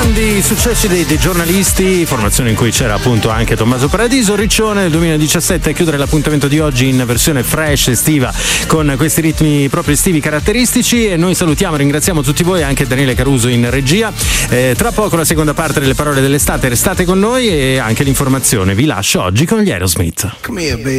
grandi successi dei giornalisti, formazione in cui c'era appunto anche Tommaso Paradiso. Riccione nel 2017 a chiudere l'appuntamento di oggi in versione fresh estiva con questi ritmi proprio estivi caratteristici, e noi salutiamo e ringraziamo tutti voi, anche Daniele Caruso in regia. Tra poco la seconda parte delle parole dell'estate, restate con noi, e anche l'informazione vi lascio oggi con gli Aerosmith.